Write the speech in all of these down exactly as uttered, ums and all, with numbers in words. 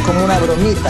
como una bromita.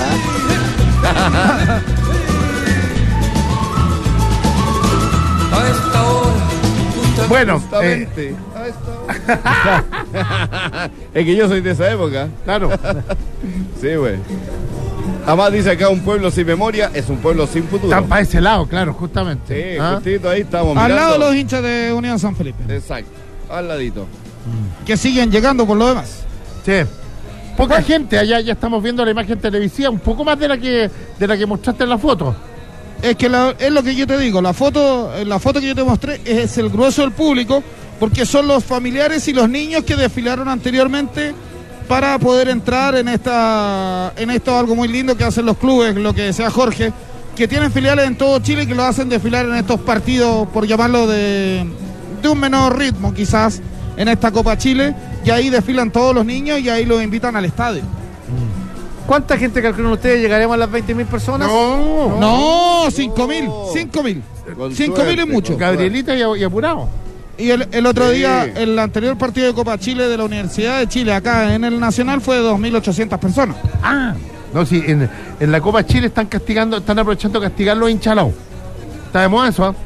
A esta hora. Bueno, Justamente. eh, A esta hora. Es que yo soy de esa época. claro. Sí, güey. Además dice acá, un pueblo sin memoria es un pueblo sin futuro. Están para ese lado, claro, justamente. Sí, ¿Ah? justito ahí estamos Al mirando. lado de los hinchas de Unión San Felipe, Exacto, al ladito. que siguen llegando por lo demás. Sí. Poca gente, allá ya estamos viendo la imagen televisiva, un poco más de la que de la que mostraste en la foto. Es que la- es lo que yo te digo, la foto, la foto que yo te mostré es el grueso del público, porque son los familiares y los niños que desfilaron anteriormente para poder entrar en esta en esto algo muy lindo que hacen los clubes, lo que decía Jorge, que tienen filiales en todo Chile y que lo hacen desfilar en estos partidos, por llamarlo de, de un menor ritmo quizás, en esta Copa Chile, y ahí desfilan todos los niños y ahí los invitan al estadio. ¿Cuánta gente calculan ustedes? ¿Llegaremos a las veinte mil personas? No, No, cinco mil, cinco mil. Con Cinco mil es suerte, mucho. con Gabrielita y, y apurado. Y el, el otro Sí. día, el anterior partido de Copa Chile de la Universidad de Chile, acá en el Nacional, fue de dos mil ochocientas personas. Ah, no, sí, en, en la Copa Chile están castigando, están aprovechando de castigar los hinchalados. Está de moda eso, ¿ah?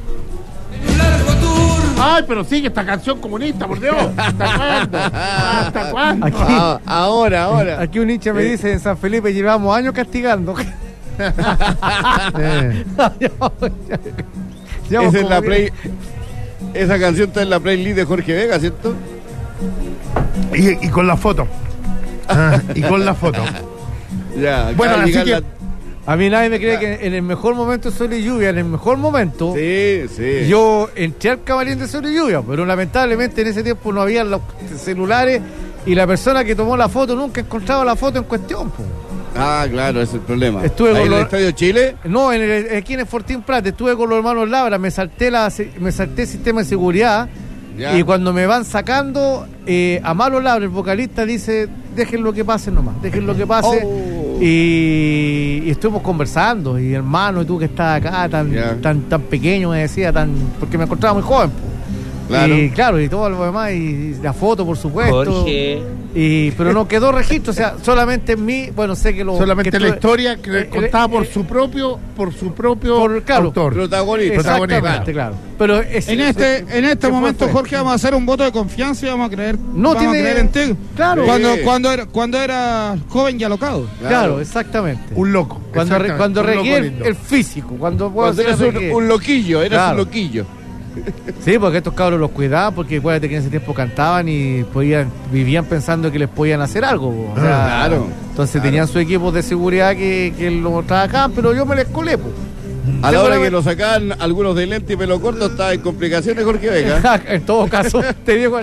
Ay, pero sigue esta canción comunista, por Dios. ¿Hasta cuándo? ¿Hasta cuándo? Aquí, Ah, ahora, ahora. aquí un hincha me dice, en San Felipe llevamos años castigando. Eh, Llevamos Esa es como la diez. play. Esa canción está en la playlist de Jorge Vega, ¿cierto? y, y con la foto. Ah, y con la foto. Ya, acá Bueno, así llega que- la- A mí nadie me cree que en el mejor momento de Sol y Lluvia, en el mejor momento, Sí, sí. yo entré al camarín de Sol y Lluvia, pero lamentablemente en ese tiempo no había los celulares y la persona que tomó la foto nunca encontraba la foto en cuestión, po. Ah, claro, ese es el problema. Estuve Ahí con en el los- Estadio Chile. No, en el, aquí en el Fortín Prat, estuve con los hermanos Labra, me salté la me salté el sistema de seguridad. Ya. Y cuando me van sacando, eh, Amaro Labra, el vocalista, dice, dejen lo que pase nomás, dejen lo que pase. Oh. Y, y estuvimos conversando, y hermano, y tú que estás acá, tan, Ya. tan, tan pequeño, me decía, tan porque me encontraba muy joven. Po. Claro. Y claro, y todo lo demás, y la foto, por supuesto. Jorge. Y, pero no quedó registro, o sea, solamente en mí, bueno, sé que lo... Solamente que la estuve- historia que eh, contada eh, por eh, su propio, por su propio por- claro, autor. Protagonista. Exactamente, claro. Pero es- En este, en este ¿qué momento, fue? Jorge, vamos a hacer un voto de confianza y vamos a creer, No vamos tiene- a creer en ti. Claro. Cuando, Sí. cuando, era, cuando era joven y alocado. Claro, exactamente. Un loco. Cuando, re- exactamente, cuando un loco requiere lindo. el físico, cuando puedo Cuando hacer eres un, un loquillo, eres Claro. un loquillo. Sí, porque estos cabros los cuidaban, porque acuérdate que en ese tiempo cantaban y podían, vivían pensando que les podían hacer algo. Po. O sea, Claro, Entonces claro. tenían su equipo de seguridad que, que lo trabajaban, pero yo me les colé, po. A la hora Seguramente- que lo sacaban algunos de lente y pelo corto, está en complicaciones Jorge Vega. En todo caso, te digo,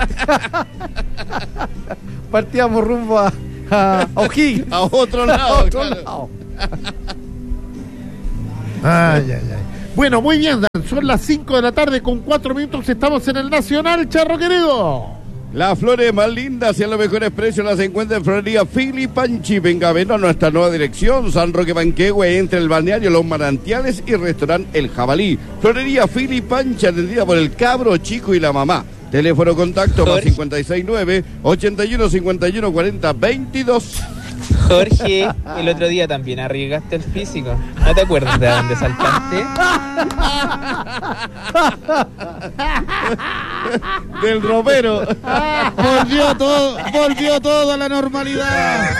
partíamos rumbo a, a, a O'Higgins. A otro A lado, otro claro. lado. Ay, ay, ay. Bueno, muy bien, Dan, son las cinco de la tarde con cuatro minutos, estamos en el Nacional, Charro querido. Las flores más lindas y a los mejores precios las encuentra en Florería Fili Panchi. Venga a vernos a nuestra nueva dirección, San Roque Panquehue, entre el balneario Los Manantiales y restaurante El Jabalí. Florería Fili Panchi, atendida por el cabro chico y la mamá. Teléfono contacto más cincuenta y seis nueve, ochenta y uno, cincuenta y uno, cuarenta, veintidós. Jorge, el otro día también arriesgaste el físico. ¿No te acuerdas de dónde saltaste? Del ropero. Volvió todo, volvió todo a la normalidad.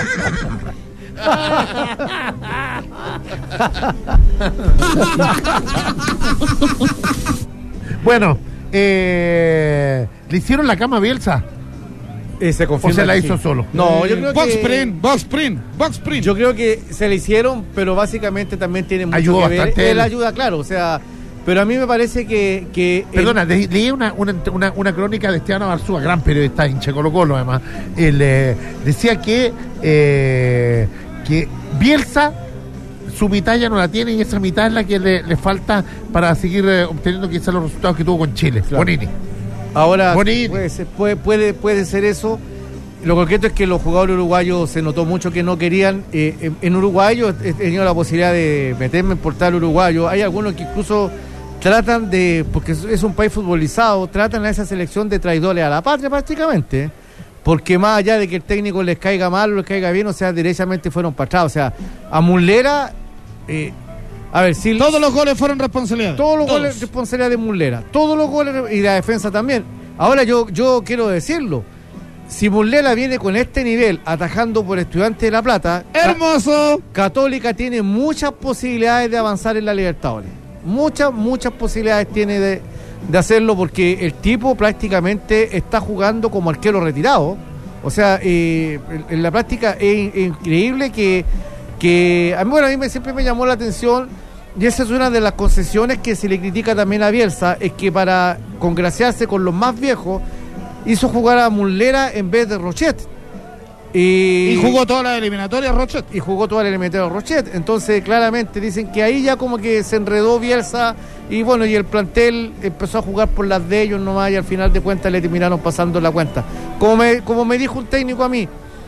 Bueno, eh, ¿le hicieron la cama a Bielsa? Eh, se ¿O confirma se la que hizo sí. solo? No, yo creo Box que... print, box print, box print. Yo creo que se le hicieron, pero básicamente también tiene mucho Ayudó que ver. bastante Él él. ayuda, claro, o sea, pero a mí me parece que... que Perdona, de- leí una, una, una, una crónica de Esteban Abarzúa, gran periodista, hincha Colo Colo además. Él eh, decía que, eh, que Bielsa, su mitad ya no la tiene y esa mitad es la que le, le falta para seguir eh, obteniendo quizás los resultados que tuvo con Chile. Claro. Bonini. ahora Bonito. puede ser, puede, puede, puede ser eso. Lo concreto es que los jugadores uruguayos se notó mucho que no querían. Eh, en, en Uruguay yo he tenido la posibilidad de meterme en portal uruguayo. Hay algunos que incluso tratan de, porque es- es un país futbolizado, tratan a esa selección de traidores a la patria prácticamente. porque más allá de que el técnico les caiga mal o les caiga bien, o sea, derechamente fueron para atrás. O sea, a Muslera, eh, a ver, si todos los goles fueron responsabilidad. Todos los Todos. goles responsabilidad de Muslera, todos los goles y la defensa también. Ahora yo, yo quiero decirlo, si Muslera viene con este nivel atajando por Estudiantes de La Plata, ¡hermoso! Católica tiene muchas posibilidades de avanzar en la Libertadores. Muchas, muchas posibilidades tiene de, de hacerlo, porque el tipo prácticamente está jugando como arquero retirado. O sea, eh, en, en la práctica es, es increíble que, que a mí, bueno, a mí me, siempre me llamó la atención, y esa es una de las concesiones que se le critica también a Bielsa, es que para congraciarse con los más viejos hizo jugar a Muslera en vez de Rochet. Y, Y jugó toda la eliminatoria Rochet. y jugó toda la eliminatoria Rochet. Entonces, claramente dicen que ahí ya como que se enredó Bielsa, y bueno, y el plantel empezó a jugar por las de ellos nomás, y al final de cuentas le terminaron pasando la cuenta. Como me, como me dijo un técnico a mí,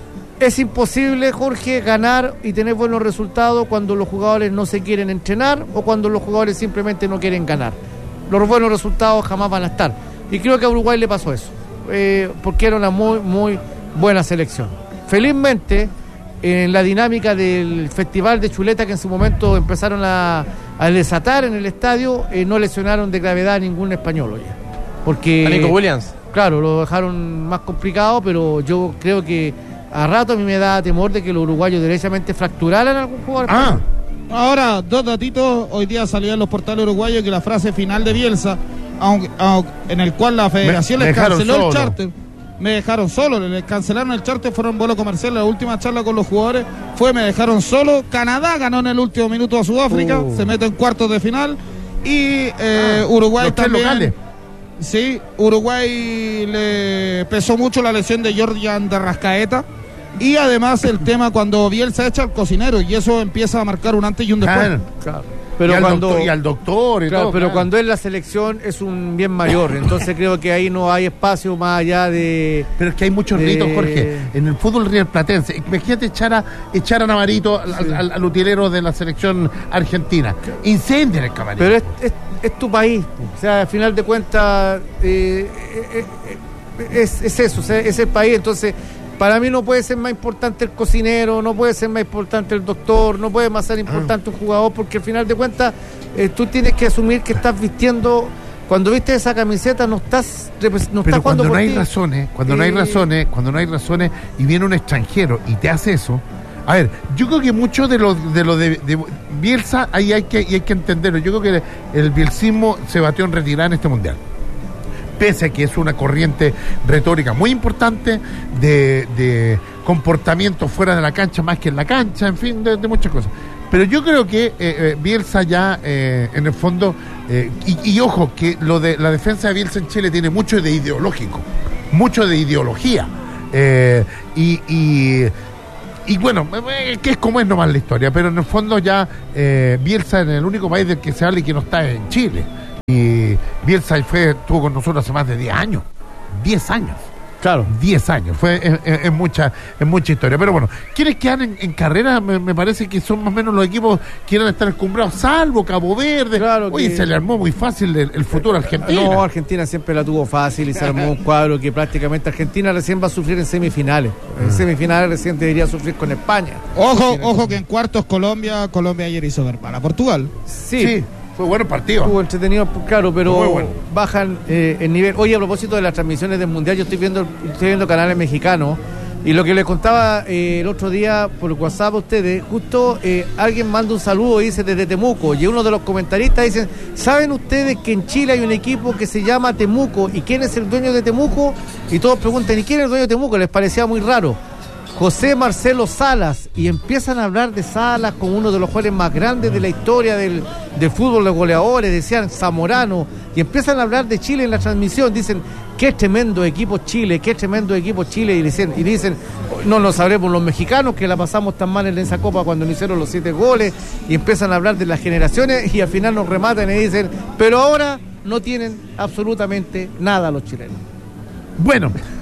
es imposible, Jorge, ganar y tener buenos resultados cuando los jugadores no se quieren entrenar o cuando los jugadores simplemente no quieren ganar. Los buenos resultados jamás van a estar. Y creo que a Uruguay le pasó eso, eh, porque era una muy, muy buena selección. Felizmente, en la dinámica del Festival de Chuleta, que en su momento empezaron a, a desatar en el estadio, eh, no lesionaron de gravedad a ningún español, oye. Porque, A Nico Williams. claro, lo dejaron más complicado, pero yo creo que a rato a mí me da temor de que los uruguayos derechamente fracturaran a algún jugador. Ah, Ahora, dos datitos. Hoy día salía en los portales uruguayos que la frase final de Bielsa, aunque, aunque- en el cual la federación Me- me les dejaron canceló solo. el charter. Me dejaron solo, les cancelaron el charter, fueron vuelo comercial. La última charla con los jugadores fue: me dejaron solo. Canadá ganó en el último minuto a Sudáfrica, Uh. se mete en cuartos de final. Y eh, Uruguay los tres también. locales. Sí, Uruguay le pesó mucho la lesión de Jordan de Rascaeta. Y además el tema cuando Bielsa echa al cocinero, y eso empieza a marcar un antes y un después. claro. Claro. y, Pero al cuando, doctor, y al doctor y claro, todo. pero claro. cuando es la selección es un bien mayor, entonces creo que ahí no hay espacio más allá de... Pero es que hay muchos de- ritos, Jorge. En el fútbol rioplatense, imagínate echar a, echar a Navarito al, al- al- al utilero de la selección argentina. Incendian el camarín. Pero es, es, es tu país, po. O sea, al final de cuentas eh, eh, eh, es, es eso, o sea, es el país. Entonces, para mí no puede ser más importante el cocinero, no puede ser más importante el doctor, no puede más ser importante un jugador, porque al final de cuentas eh, tú tienes que asumir que estás vistiendo, cuando viste esa camiseta no estás, repres- no Pero estás jugando cuando no por hay ti. razones, cuando no hay Eh, razones, cuando no hay razones y viene un extranjero y te hace eso. A ver, yo creo que mucho de lo de lo de, de Bielsa ahí hay que y hay que entenderlo. Yo creo que el bielsismo se batió en retirada en este mundial. Pese a que es una corriente retórica muy importante de, de comportamiento fuera de la cancha más que en la cancha, en fin, de, de muchas cosas. Pero yo creo que eh, eh, Bielsa ya, eh, en el fondo, eh, y, y ojo, que lo de la defensa de Bielsa en Chile tiene mucho de ideológico, mucho de ideología. Eh, y, y, y bueno, eh, que es como es nomás la historia, pero en el fondo ya eh, Bielsa es el único país del que se habla y que no está en Chile. Y Bielsa fue, estuvo con nosotros hace más de diez años. diez años. Claro. diez años. Fue en, en- en mucha en mucha historia. Pero bueno, quienes quedan en, en carrera, me, me parece que son más o menos los equipos que quieran estar encumbrados, salvo Cabo Verde. Claro Oye, que- se le armó muy fácil el, el futuro argentino. No, Argentina siempre la tuvo fácil y se armó un cuadro que prácticamente Argentina recién va a sufrir en semifinales. En semifinales recién debería sufrir con España. Ojo, ojo que en cuartos Colombia, Colombia ayer hizo verbal a Portugal. Sí, Sí, fue bueno el partido. estuvo entretenido, claro, pero Muy bueno. bajan eh, el nivel. Oye, a propósito de las transmisiones del Mundial, yo estoy viendo estoy viendo canales mexicanos, y lo que les contaba eh, el otro día por WhatsApp a ustedes, justo eh, alguien manda un saludo y dice desde Temuco, y uno de los comentaristas dice: ¿saben ustedes que en Chile hay un equipo que se llama Temuco? ¿Y quién es el dueño de Temuco? Y todos preguntan: ¿y quién es el dueño de Temuco? Les parecía muy raro. José Marcelo Salas, y empiezan a hablar de Salas como uno de los jugadores más grandes de la historia del, del fútbol de goleadores, decían Zamorano, y empiezan a hablar de Chile en la transmisión, dicen: qué tremendo equipo Chile, qué tremendo equipo Chile, y dicen, y dicen no lo sabremos los mexicanos que la pasamos tan mal en esa copa cuando nos hicieron los siete goles, y empiezan a hablar de las generaciones, y al final nos rematan y dicen: pero ahora no tienen absolutamente nada los chilenos. Bueno,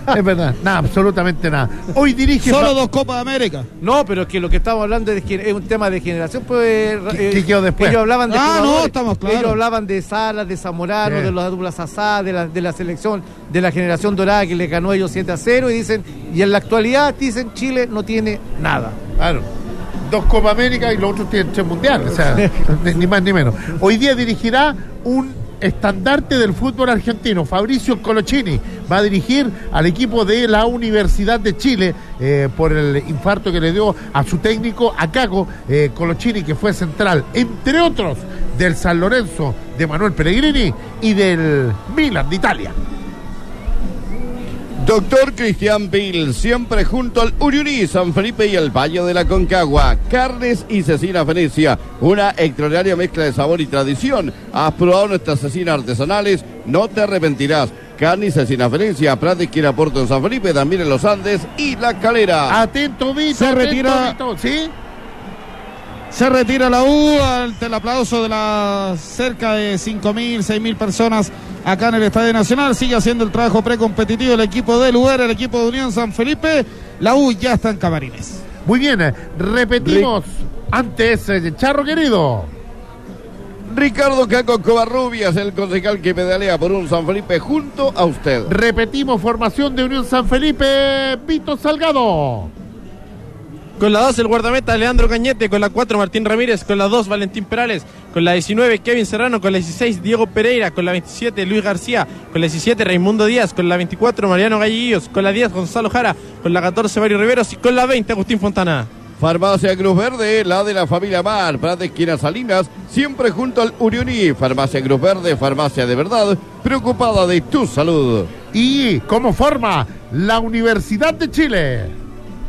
Es verdad, nada, absolutamente nada. Hoy dirige... Solo Fa- dos Copas de América. No, pero es que lo que estamos hablando es, que es un tema de generación. Pues, ¿Qué- qué quedó después? Ellos hablaban de Ah, no, jugadores, estamos claros. Ellos hablaban de Salas, de Zamorano, Sí. de los Douglas Azá, de la, de la selección, de la generación dorada que le ganó a ellos siete a cero. Y dicen, y en la actualidad dicen Chile no tiene nada. Claro. Dos Copa América y los otros tienen tres mundiales, o sea, ni, ni más ni menos. Hoy día dirigirá un estandarte del fútbol argentino, Fabricio Colochini. Va a dirigir al equipo de la Universidad de Chile eh, por el infarto que le dio a su técnico, a Caco eh, Colochini, que fue central, entre otros, del San Lorenzo de Manuel Pellegrini y del Milan de Italia. Doctor Cristian Bill, siempre junto al Uriurí, San Felipe y el Valle de la Concagua. Carnes y Cecina Venecia, una extraordinaria mezcla de sabor y tradición. ¿Has probado nuestras cecinas artesanales? No te arrepentirás. Carne y Cecina Venecia, Prat Esquina Puerto en San Felipe, también en Los Andes y La Calera. Atento, Vito, Se atento, retira- Vito, ¿sí? Se retira la U ante el aplauso de las cerca de cinco mil, seis mil personas acá en el Estadio Nacional. Sigue haciendo el trabajo precompetitivo el equipo de Lugar, el equipo de Unión San Felipe. La U ya está en camarines. Muy bien, eh, repetimos antes, eh, Charro querido. Ricardo Caco Covarrubias, el concejal que pedalea por un San Felipe junto a usted. Repetimos, formación de Unión San Felipe, Vito Salgado. Con la dos el guardameta Leandro Cañete, con la cuatro Martín Ramírez, con la dos Valentín Perales, con la diecinueve Kevin Serrano, con la dieciséis Diego Pereira, con la veintisiete Luis García, con la diecisiete Raimundo Díaz, con la veinticuatro Mariano Gallillos, con la diez Gonzalo Jara, con la catorce Mario Riveros y con la veinte Agustín Fontana. Farmacia Cruz Verde, la de la familia Mar, Prat Esquina Salinas, siempre junto al Uriuní. Farmacia Cruz Verde, farmacia de verdad, preocupada de tu salud. Y como forma la Universidad de Chile.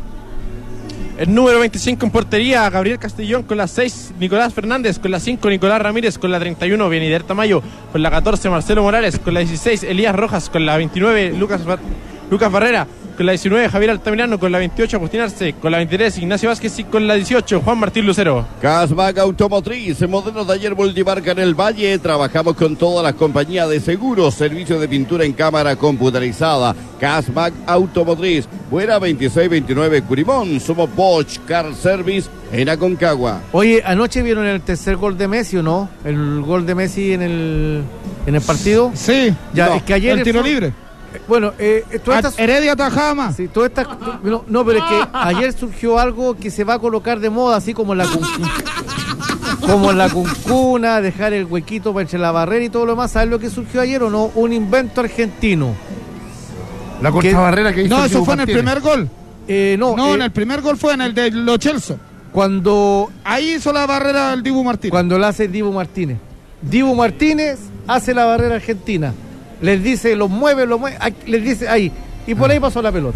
El número veinticinco en portería, Gabriel Castellón, con la seis Nicolás Fernández, con la cinco Nicolás Ramírez, con la treinta y uno Benider Tamayo, con la catorce Marcelo Morales, con la dieciséis Elías Rojas, con la veintinueve Lucas, Bar- Lucas Barrera, con la diecinueve Javier Altamirano, con la veintiocho Agustín Arce, con la veintitrés Ignacio Vázquez y con la dieciocho Juan Martín Lucero. Casbag Automotriz, moderno taller multimarca en el Valle. Trabajamos con todas las compañías de seguros, servicio de pintura en cámara computarizada. Casbag Automotriz, Buena veintiséis veintinueve Curimón. Somos Bosch Car Service en Aconcagua. Oye, anoche vieron el tercer gol de Messi, ¿o no? El gol de Messi en el en el partido. Sí, Ya, no, es que ayer el tiro fue- libre. Bueno, eh, todas A- estas- Heredia Tajama. Sí, todas estas- no, no, pero es que ayer surgió algo que se va a colocar de moda, así como la cun- como la cuncuna, dejar el huequito para entre la barrera y todo lo demás. ¿Sabes lo que surgió ayer o no? Un invento argentino. La contrabarrera que hizo No, el eso Dibu fue en el Martínez. primer gol. Eh, no, No, eh, en el primer gol fue en el de Lo Celso. cuando Ahí hizo la barrera el Dibu Martínez. cuando la hace Dibu Martínez. Dibu Martínez hace la barrera argentina. Les dice, los mueve, los mueve, ay, les dice ahí. Y por ahí pasó la pelota.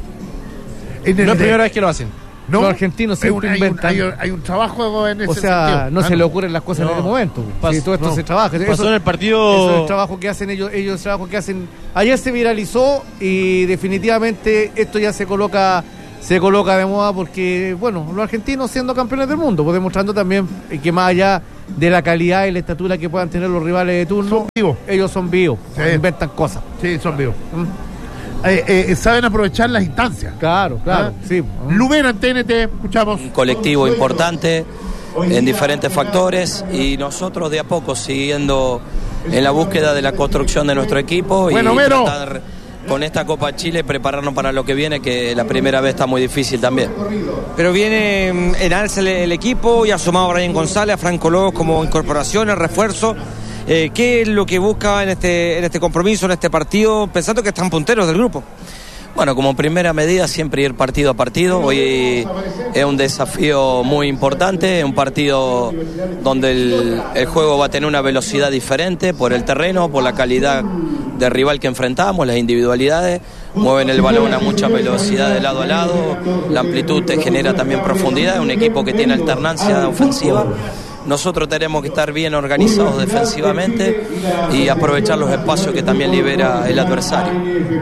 En el No es de- primera vez que lo hacen. ¿no? Los argentinos Hay un- siempre hay un, inventan. hay un- hay un trabajo en ese O sea, sentido. no Ah, se le ocurren las cosas No. en este momento. Pas- Sí, todo esto no. se trabaja. Pasó Eso- en el partido. Eso es el trabajo que hacen ellos, ellos el trabajo que hacen. Ayer se viralizó y definitivamente esto ya se coloca, se coloca de moda porque, bueno, los argentinos siendo campeones del mundo, pues demostrando también que más allá de la calidad y la estatura que puedan tener los rivales de turno, Son vivos. ellos son vivos, Sí. inventan cosas. Sí, son vivos. Mm. Eh, eh, saben aprovechar las instancias. Claro, claro, Ah. sí. Lubera en T N T, escuchamos. Un colectivo importante en diferentes factores y nosotros de a poco siguiendo en la búsqueda de la construcción de nuestro equipo y Bueno, Vero. tratar con esta Copa Chile prepararnos para lo que viene, que la primera vez está muy difícil también. Pero viene mm, en alza el, el equipo y ha sumado a Brian González, a Franco Lobos como incorporaciones, refuerzo. Eh, ¿Qué es lo que busca en este, en este compromiso, en este partido, pensando que están punteros del grupo? Bueno, como primera medida siempre ir partido a partido. Hoy es un desafío muy importante, es un partido donde el, el juego va a tener una velocidad diferente por el terreno, por la calidad de rival que enfrentamos, las individualidades, mueven el balón a mucha velocidad de lado a lado, la amplitud te genera también profundidad, es un equipo que tiene alternancia ofensiva. Nosotros tenemos que estar bien organizados defensivamente y aprovechar los espacios que también libera el adversario.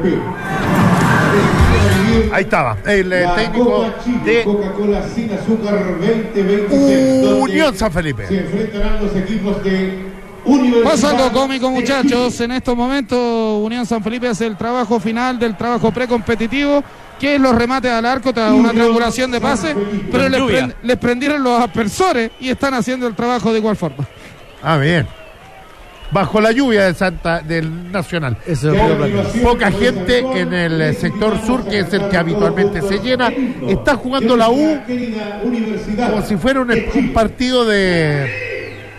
Ahí estaba, el eh, técnico de Coca-Cola sin azúcar veinte veintiséis. Unión San Felipe. Se enfrentarán los equipos de Pasa algo cómico, muchachos. En estos momentos Unión San Felipe hace el trabajo final del trabajo precompetitivo, que es los remates al arco tras una triangulación de pase, pero les, prend, les prendieron los aspersores y están haciendo el trabajo de igual forma. Ah, bien. Bajo la lluvia de Santa del Nacional. Eso es poca gente en el sector sur, que es el que habitualmente se llena. Está jugando la U como si fuera un, un partido de...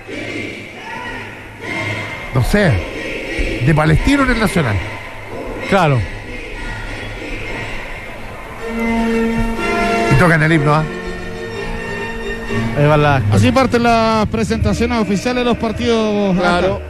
no sé, de Palestino en el Nacional. Claro. Y tocan el himno, ¿ah? Ahí va la... Así parten las presentaciones oficiales de los partidos. Claro.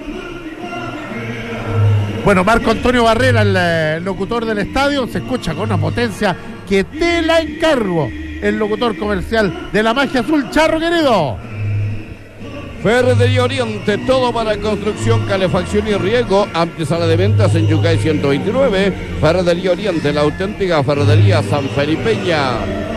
Bueno, Marco Antonio Barrera, el eh, locutor del estadio, se escucha con una potencia que te la encargo. El locutor comercial de la Magia Azul, Charro querido. Ferretería Oriente, todo para construcción, calefacción y riego. Amplia sala de ventas en Yucay ciento veintinueve. Ferretería Oriente, la auténtica ferretería sanfelipeña.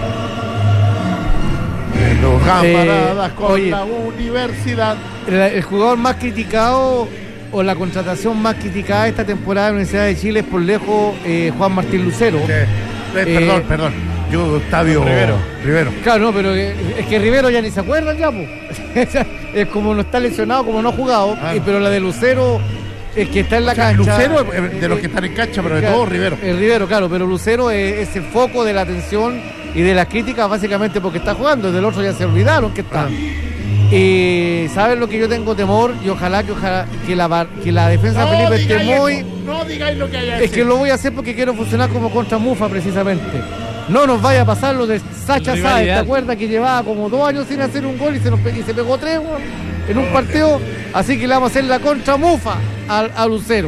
Los camaradas Eh, con oye, la universidad. El, el jugador más criticado o la contratación más criticada esta temporada de la Universidad de Chile es por lejos eh, Juan Martín Lucero. Eh, eh, perdón, Eh, perdón. Yo, Octavio Rivero. Rivero. Claro, no, pero eh, es que Rivero ya ni se acuerdan ya, pues. Es como no está lesionado, como no ha jugado, Ah. y, pero la de Lucero es que está en la O sea, cancha. Lucero, eh, de los que están en cancha, pero de Claro, todo Rivero. El Rivero, claro, pero Lucero es, es el foco de la atención y de las críticas básicamente porque está jugando, del otro ya se olvidaron que está. Y ¿saben lo que yo tengo temor? Y ojalá que ojalá que la bar- que la defensa No Felipe esté digáis muy... eso, no digáis lo que haya Es que lo voy a hacer porque quiero funcionar como contra Mufa precisamente. No nos vaya a pasar lo de Sacha Rivalidad. Sáez, ¿te acuerdas que llevaba como dos años sin hacer un gol y se, nos pe- y se pegó tres, weón, en un partido? Así que le vamos a hacer la contra Mufa a, a Lucero.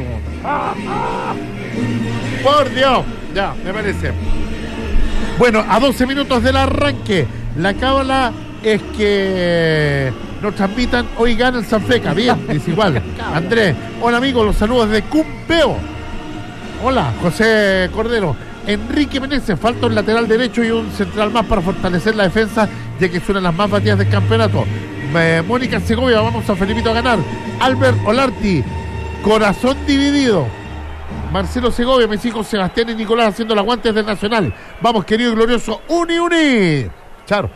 Por Dios, ya, me parece. Bueno, a doce minutos del arranque, la cábala es que nos transmitan hoy gana el Sanfeca. Bien, es igual. Andrés, hola amigos, los saludos de Cumpeo. Hola, José Cordero. Enrique Meneses, falta un lateral derecho y un central más para fortalecer la defensa, ya que suenan las más batidas del campeonato. Eh, Mónica Segovia, vamos a Felipito a ganar. Albert Olarti, corazón dividido. Marcelo Segovia, mis hijos Sebastián y Nicolás haciendo las guantes del Nacional. Vamos, querido y glorioso, uni, uni. Charo.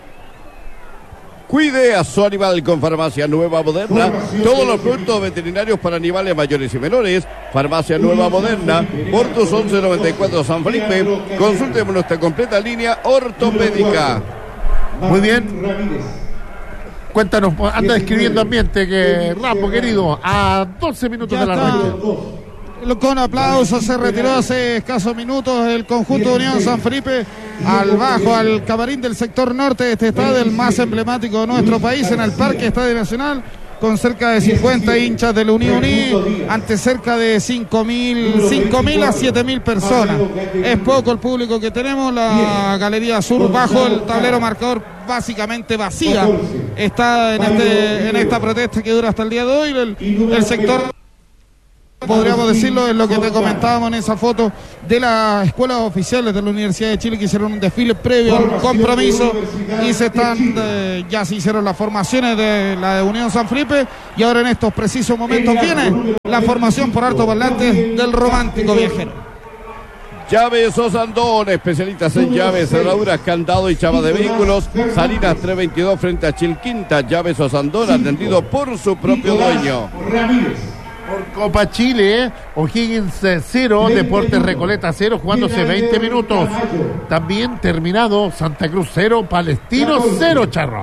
Cuide a su animal con Farmacia Nueva Moderna. Todos los productos veterinarios para animales mayores y menores. Farmacia Nueva Moderna, Portus once noventa y cuatro San Felipe. Consultemos nuestra completa línea ortopédica. Muy bien. Cuéntanos, anda describiendo ambiente, que Rambo, querido, a doce minutos Ya de la está. arranque. Con aplausos se retiró hace escasos minutos el conjunto de Unión San Felipe al bajo, al camarín del sector norte de este estadio, el más emblemático de nuestro país, en el Parque Estadio Nacional, con cerca de cincuenta hinchas del Unión Uní, ante cerca de cinco mil a siete mil personas. Es poco el público que tenemos. La Galería Sur, bajo el tablero marcador, básicamente vacía, está en, este, en esta protesta que dura hasta el día de hoy. El, el sector, podríamos decirlo, es lo que te comentábamos en esa foto de las escuelas oficiales de la Universidad de Chile, que hicieron un desfile previo al compromiso y se están eh, ya se hicieron las formaciones de la de Unión San Felipe, y ahora en estos precisos momentos viene la formación por alto parlante del Romántico Viajero. Llaves Osandón, especialistas en llaves, cerraduras, candado y chapa de vehículos. Salinas trescientos veintidós frente a Chilquinta. Llaves Osandón, atendido por su propio dueño. Por Copa Chile, ¿eh? O'Higgins eh, cero, Deportes Recoleta cero, jugándose veinte minutos. También terminado, Santa Cruz cero, Palestino cero, Charro.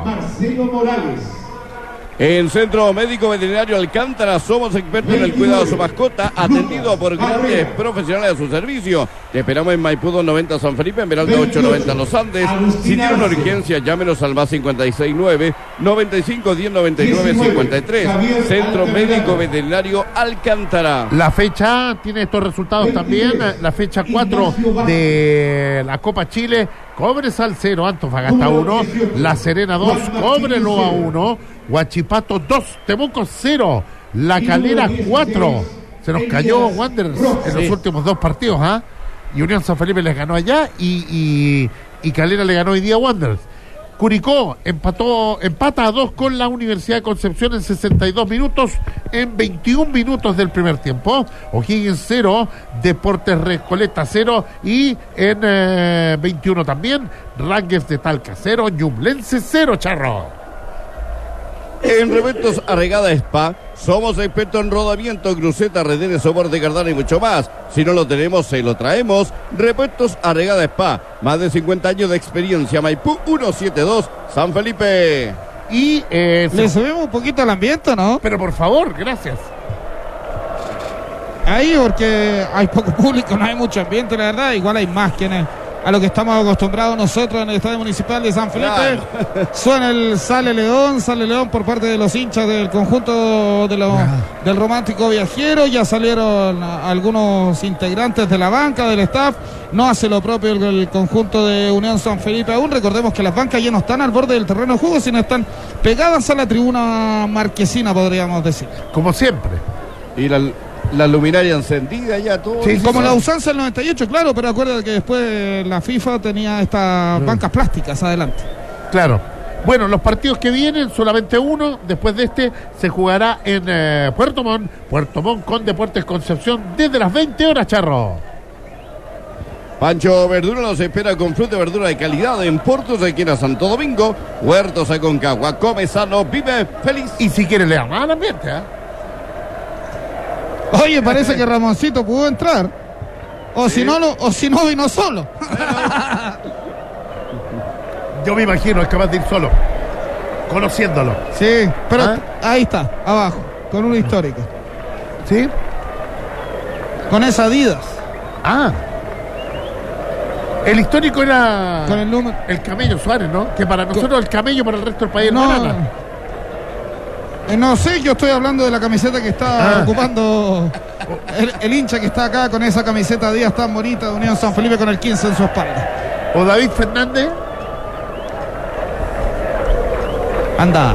En Centro Médico Veterinario Alcántara somos expertos en el cuidado de su mascota, atendido por grandes profesionales a su servicio. Te esperamos en Maipú doscientos noventa San Felipe, en Veraldo ochocientos noventa Los Andes. Si tiene una urgencia, llámenos al más cincuenta y seis nueve, noventa y cinco diez noventa y nueve cincuenta y tres. Centro Médico Veterinario Alcántara. La fecha tiene estos resultados también. La fecha cuatro de la Copa Chile: Cobresal cero, Antofagasta uno, La Serena dos, Cobreloa uno, Huachipato dos, Temuco cero, La Calera cuatro. Se nos cayó Wanderers en los últimos dos partidos, ¿ah? Y Unión San Felipe les ganó allá y, y, y Calera le ganó hoy día a Wanderers. Curicó empató, empata a dos con la Universidad de Concepción en sesenta y dos minutos, en veintiún minutos del primer tiempo. O'Higgins cero, Deportes Recoleta cero y en eh, veintiuno también, Rangers de Talca cero, Ñublense cero, Charro. En Repuestos Arregada Spa, somos expertos en rodamiento, cruceta, redenes, soporte, cardán y mucho más. Si no lo tenemos, se lo traemos. Repuestos Arregada Spa, más de cincuenta años de experiencia. Maipú ciento setenta y dos, San Felipe. Y eh, le subimos un poquito al ambiente, ¿no? Pero por favor, gracias. Ahí, porque hay poco público, no hay mucho ambiente, la verdad. Igual hay más quienes a lo que estamos acostumbrados nosotros en el Estadio Municipal de San Felipe. Claro. Suena el Sale León, Sale León por parte de los hinchas del conjunto de los, del Romántico Viajero. Ya salieron algunos integrantes de la banca, del staff. No hace lo propio el, el conjunto de Unión San Felipe aún. Recordemos que las bancas ya no están al borde del terreno de juego, sino están pegadas a la tribuna marquesina, podríamos decir. Como siempre. Y la... La luminaria encendida ya, todo. Sí, como la usanza del noventa y ocho, claro, pero acuérdate que después la FIFA tenía estas mm. bancas plásticas adelante. Claro. Bueno, los partidos que vienen, solamente uno, después de este, se jugará en eh, Puerto Montt, Puerto Montt con Deportes Concepción desde las veinte horas, Charro. Pancho Verdura nos espera con fruta y verdura de calidad en Portos, aquí en Santo Domingo, Huertos Aconcagua. Come sano, vive feliz. Y si quiere leer más al ambiente, ¿eh? Oye, parece que Ramoncito pudo entrar. O sí. si no, lo, o si no vino solo. Yo me imagino, es capaz de ir solo. Conociéndolo. Sí, pero ¿ah? ahí está, abajo, con un histórico. ¿Sí? Con esa Adidas. Ah. El histórico era... Con el número... El Camello Suárez, ¿no? Que para nosotros con... el camello, para el resto del país no, es banana. Eh, no sé, yo estoy hablando de la camiseta que está ah. ocupando el, el hincha que está acá con esa camiseta Díaz tan bonita de Unión San Felipe con el quince en su espalda. ¿O David Fernández? Anda.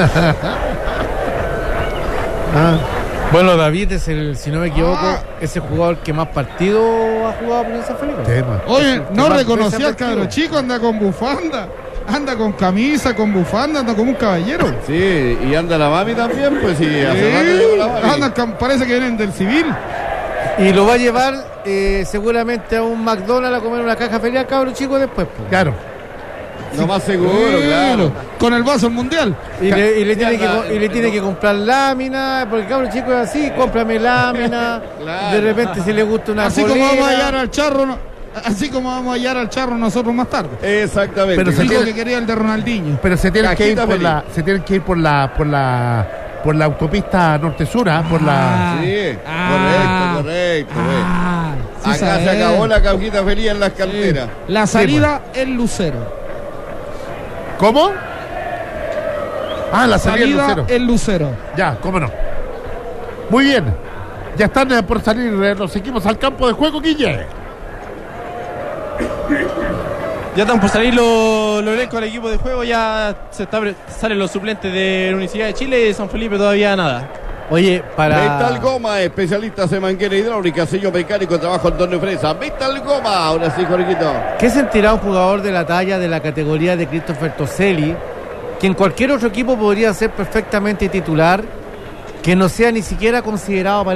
ah. Bueno, David es el, si no me equivoco, ah. es el jugador que más partido ha jugado por Unión San Felipe. Tema. Oye, no reconocí al cabro chico, anda con bufanda. Anda con camisa, con bufanda, anda como un caballero. Sí, y anda la mami también, pues sí, hace rato llegó la mami. Anda, parece que vienen del civil. Y lo va a llevar eh, seguramente a un McDonald's a comer una caja feliz al cabro chico después. Pues. Claro. Lo más seguro, claro. Con el vaso mundial. Y le, y le tiene, que, y le tiene que comprar lámina, porque el cabro chico es así, cómprame lámina. Claro. De repente si le gusta una así polera. Como vamos a hallar al charro, no. Así como vamos a hallar al charro nosotros más tarde. Exactamente. Pero se dijo que quería el de Ronaldinho. Pero se tienen que ir por la, se tienen que ir por la, por la, por la autopista norte-sur, ¿eh? por ah, la. Sí, ah, correcto, correcto. Ah, sí acá sabe. Se acabó la cajita feliz en las canteras. Sí. La salida sí, en Lucero. ¿Cómo? Ah, la salida, salida en Lucero. en Lucero. Ya, cómo no. Muy bien. Ya están eh, por salir eh, los equipos al campo de juego, Guille. Ya están por salir los lo elencos del equipo de juego. Ya se está, salen los suplentes de la Universidad de Chile y de San Felipe todavía nada. Oye, para... Metal Goma, especialistas en manguera hidráulica, sello mecánico, trabajo en torno y fresa. Metal Goma, ahora sí, Jorgito. ¿Qué sentirá un jugador de la talla de la categoría de Christopher Toselli, que en cualquier otro equipo podría ser perfectamente titular, que no sea ni siquiera considerado para